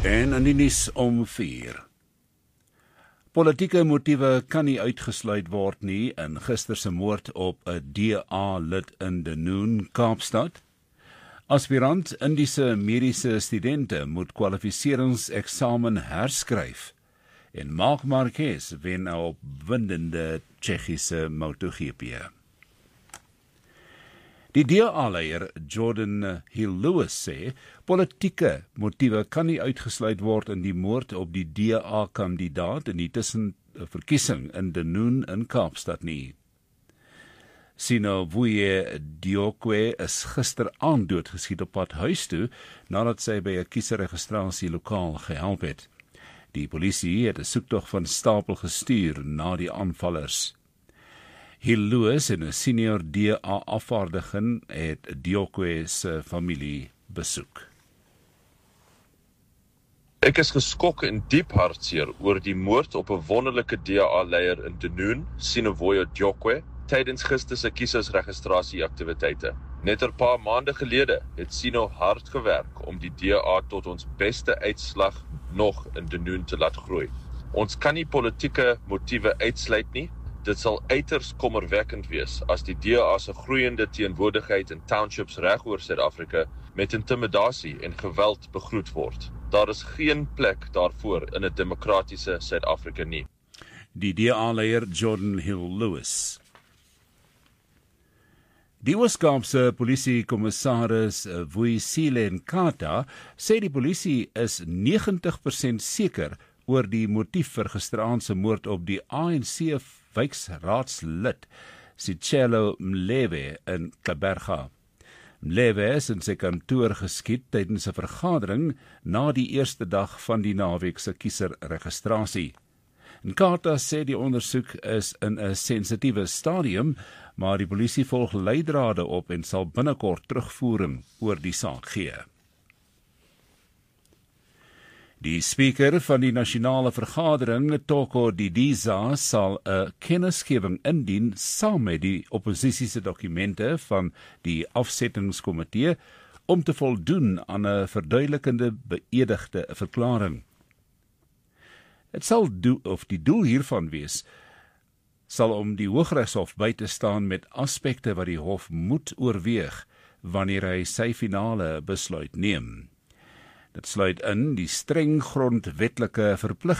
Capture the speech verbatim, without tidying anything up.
En in die nuus om vier. Politieke motiewe kan nie uitgesluit word nie in gister se moord op 'n D A-lid in Dunoon, Kaapstad. Aspirant Indiese mediese studente moet kwalifiseringseksamen herskryf. En Marc Marquez wen 'n opwindende Tsjechiese MotoGP. Die D A-leier Jordan Hill-Lewis sê, politieke motiewe kan nie uitgesluit word in die moord op die D A-kandidaat in die tussenverkiesing in Dunoon in Kaapstad nie. Sinovuye Diokwe is gisteraand doodgeskiet op pad huis toe, nadat sy by 'n kiesregistrasie lokaal gehelp het. Die polisie het 'n soektog van stapel gestuur na die aanvallers. Hill-Lewis en 'n senior D A-afvaardiging het Diokwe se familie besoek. Ek is geskok en diep hartseer oor die moord op 'n wonderlike D A-leier in Dunoon, Sinovuye Diokwe, tydens gister se kiesersregistrasieaktiwiteite. Net 'n paar maande gelede het Sino hard gewerk om die D A tot ons beste uitslag nog in Dunoon te laat groei. Ons kan nie politieke motiewe uitsluit nie. Dit sal uiters kommerwekkend wees as die D A se groeiende teenwoordigheid in townships reg oor Suid-Afrika met intimidasie en geweld begroet word. Daar is geen plek daarvoor in 'n demokratiese Suid-Afrika nie. Die D A-leier Jordan Hill-Lewis. Die Weskaapse polisiekommissaris Vuyisile Nkata sê die polisie is negentig persent seker oor die motief vir gisteraand se moord op die A N C wijkraadslid Sicelo Mlewe in Kaberga. Mlewe is in sy kantoor geskiet tydens 'n vergadering na die eerste dag van die naweek se kieserregistrasie. Nkata sê die ondersoek is in 'n sensitiewe stadium, maar die polisie volg leidrade op en sal binnekort terugvoering oor die saak gee. Die spreker van die nasionale vergadering, Toko Didiza, sal 'n kennisgewing indien saam met die opposisie se dokumente van die afsettingskomitee om te voldoen aan 'n verduidelikende beëdigde verklaring. Dit sal do, of die doel hiervan wees, sal om die Hooggeregshof by te staan met aspekte wat die hof moet oorweeg wanneer hy sy finale besluit neem. Dit sluit in die streng grondwetlike verpligting